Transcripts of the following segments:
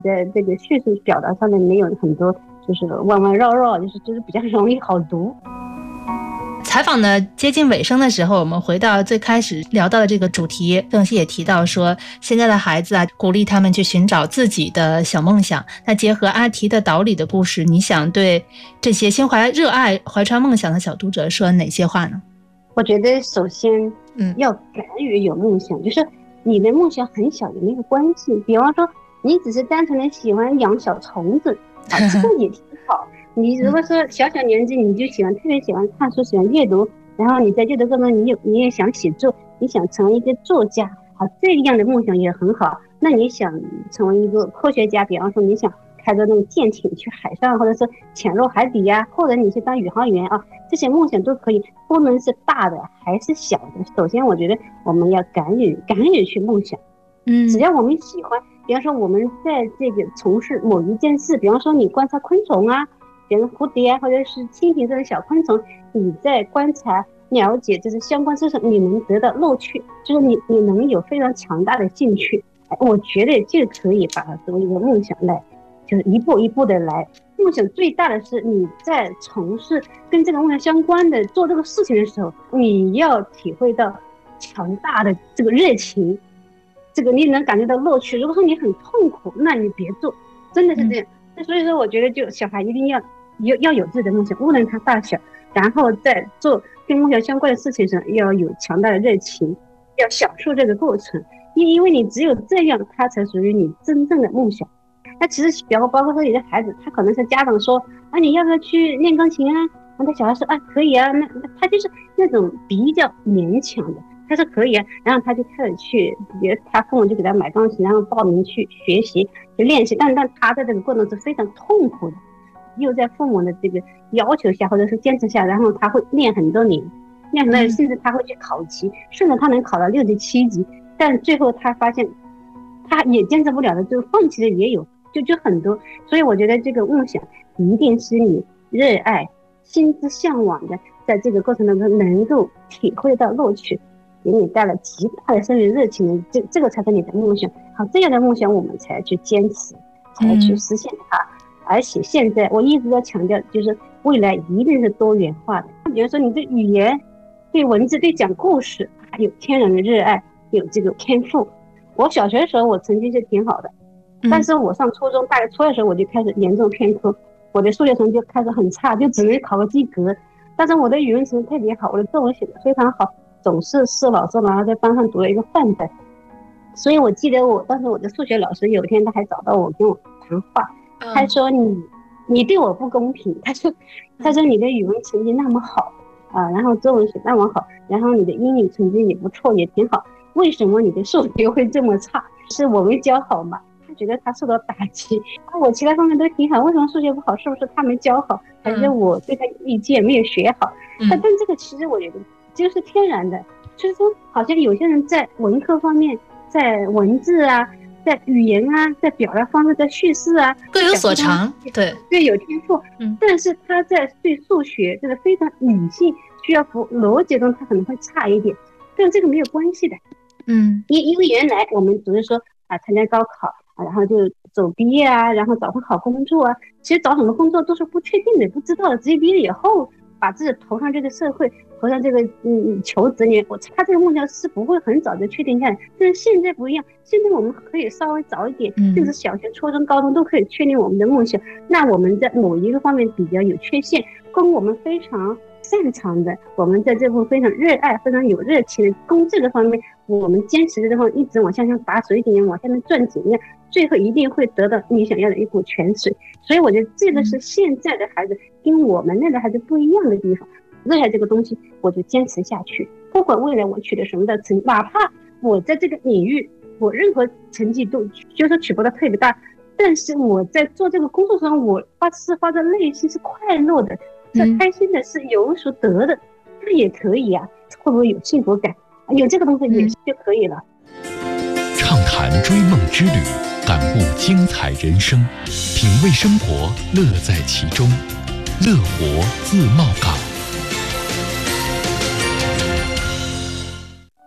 在这个叙述表达上面没有很多就是弯弯绕绕，就是比较容易好读。 采访呢接近尾声的时候，我们回到最开始聊到的这个主题，邓曦也提到说，现在的孩子啊，鼓励他们去寻找自己的小梦想。那结合阿提的岛屿的故事，你想对这些心怀热爱、怀揣梦想的小读者说哪些话呢？ 我觉得首先要敢于有梦想，就是你的梦想很小也没有关系，比方说你只是单纯的喜欢养小虫子啊，这个也挺好。你如果说小年纪你就特别喜欢看书，喜欢阅读，然后你在阅读过程中你也想写作，你想成为一个作家啊，这样的梦想也很好。那你想成为一个科学家，比方说你想开着那种舰艇去海上，或者是潜入海底呀，或者你去当宇航员啊，这些梦想都可以，不论是大的还是小的。首先我觉得我们要敢于去梦想，只要我们喜欢，比方说我们在这个从事某一件事，比方说你观察昆虫啊，比如蝴蝶啊，或者是蜻蜓这种小昆虫，你在观察了解就是相关知识，你能得到乐趣，就是你能有非常强大的兴趣，我觉得就可以把它作为一个梦想来，就是一步一步的来。梦想最大的是你在从事跟这个梦想相关的做这个事情的时候，你要体会到强大的这个热情，这个你能感觉到乐趣。如果说你很痛苦，那你别做，真的是这样。所以说我觉得就小孩一定要有自己的梦想，无论他大小，然后在做跟梦想相关的事情上要有强大的热情，要享受这个过程，因为你只有这样，他才属于你真正的梦想。那其实包括说有些孩子，他可能是家长说啊你要不要去练钢琴啊，然后小孩说啊可以啊，那他就是那种比较勉强的，他说可以啊，然后他就开始去，比如他父母就给他买钢琴，然后报名去学习去练习，但他在这个过程是非常痛苦的，又在父母的这个要求下或者是坚持下，然后他会练很多年，甚至他会去考级，甚至他能考到6级7级，但最后他发现他也坚持不了的，就放弃的也有，就很多。所以我觉得这个梦想一定是你热爱心之向往的，在这个过程当中能够体会到乐趣，给你带来极大的生命热情的，这个才是你的梦想。好，这样的梦想我们才去坚持，才去实现它。而且现在我一直在强调，就是未来一定是多元化的。比如说你对语言、对文字、对讲故事有天然的热爱，有这个天赋。我小学的时候我成绩是挺好的，但是我上初中大概初二的时候我就开始严重偏科，我的数学成绩就开始很差，就只能考个及格。但是我的语文成绩特别好，我的作文写得非常好，总是老师然后在班上读了一个范本。所以我记得当时我的数学老师有一天他还找到我跟我谈话，他说你对我不公平，他说你的语文成绩那么好啊，然后作文写那么好，然后你的英语成绩也不错也挺好，为什么你的数学会这么差？是我没教好吗？他觉得他受到打击啊，我其他方面都挺好，为什么数学不好？是不是他没教好，还是我对他意见没有学好？但这个其实我觉得就是天然的，就是说好像有些人在文科方面，在文字啊，在语言啊，在表达方式，在叙事啊， 各有所长， 对有天赋，但是他在对数学这个非常理性需要逻辑中他可能会差一点，但这个没有关系的。因为原来我们只是说啊参加高考啊，然后就走毕业啊，然后找份好工作啊，其实找什么工作都是不确定的，不知道的，直接毕业以后把自己投上这个社会，投上这个求职里，他这个梦想是不会很早就确定下来。但是现在不一样，现在我们可以稍微早一点，甚至小学、初中、高中都可以确定我们的梦想。那我们在某一个方面比较有缺陷，跟我们非常擅长的，我们在这部分非常热爱、非常有热情的攻这个方面，我们坚持的这方面一直往下像打水井一样往下面转井一样，最后一定会得到你想要的一股泉水。所以我觉得这个是现在的孩子跟我们那个孩子不一样的地方。热爱这个东西，我就坚持下去，不管未来我取得什么的成绩，哪怕我在这个领域我任何成绩都就是取不到特别大，但是我在做这个工作上，我发自内心是快乐的，是开心的，是有所得的，那也可以啊。会不会有幸福感？有这个东西也是就可以了。 畅谈追梦之旅，感悟精彩人生，品味生活，乐在其中。乐活自贸港。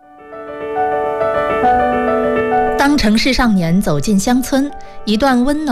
当城市少年走进乡村，一段温暖